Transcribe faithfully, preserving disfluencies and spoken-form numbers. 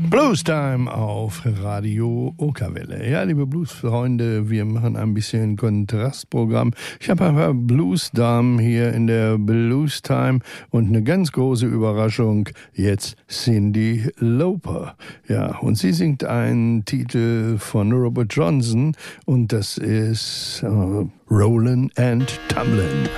Blues Time auf Radio Okerwelle. Ja, liebe Bluesfreunde, wir machen ein bisschen Kontrastprogramm. Ich habe ein paar Bluesdamen hier in der Blues Time und eine ganz große Überraschung, jetzt Cyndi Lauper. Ja, und sie singt einen Titel von Robert Johnson und das ist uh, Rollin' and Tumblin'.